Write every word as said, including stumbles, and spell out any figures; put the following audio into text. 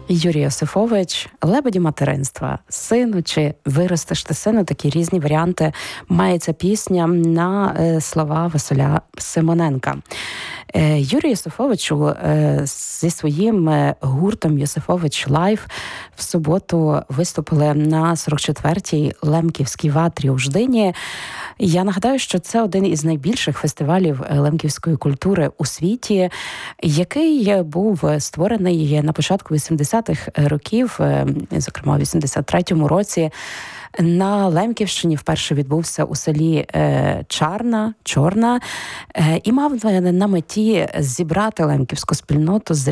Юрій Йосифович, «Лебеді материнства», «Сину» чи «Виростеш ти сину» – такі різні варіанти має ця пісня на е, слова Василя Симоненка. Е, Юрію Йосифовичу е, зі своїм е, гуртом «Йосифович Лайв» в суботу виступили на сорок четвертій Лемківській ватрі у Ждині. Я нагадаю, що це один із найбільших фестивалів лемківської культури у світі, який був створений на початку вісімдесятих років, зокрема у вісімдесят третьому році, на Лемківщині. Вперше відбувся у селі Чарна, Чорна, і мав на меті зібрати лемківську спільноту з